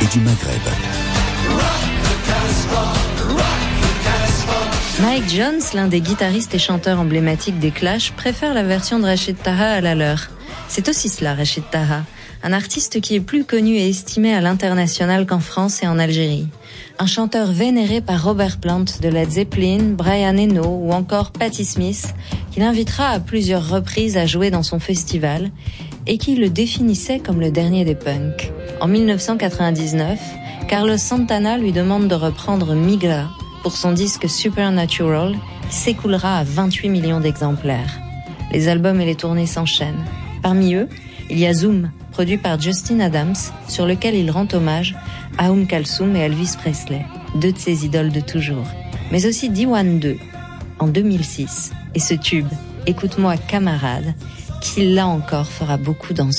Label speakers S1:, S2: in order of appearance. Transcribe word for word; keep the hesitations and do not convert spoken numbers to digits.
S1: et du Maghreb.
S2: Mike Jones, l'un des guitaristes et chanteurs emblématiques des Clash, préfère la version de Rachid Taha à la leur. C'est aussi cela, Rachid Taha, un artiste qui est plus connu et estimé à l'international qu'en France et en Algérie. Un chanteur vénéré par Robert Plant de Led Zeppelin, Brian Eno ou encore Patti Smith, qu'il invitera à plusieurs reprises à jouer dans son festival et qui le définissait comme le dernier des punks. En dix-neuf cent quatre-vingt-dix-neuf, Carlos Santana lui demande de reprendre Migra pour son disque Supernatural, qui s'écoulera à vingt-huit millions d'exemplaires. Les albums et les tournées s'enchaînent. Parmi eux, il y a Zoom, produit par Justin Adams, sur lequel il rend hommage à Oum Kalsoum et Elvis Presley, deux de ses idoles de toujours. Mais aussi Diwan deux, en deux mille six. Et ce tube, Écoute-moi camarade, qui là encore fera beaucoup danser.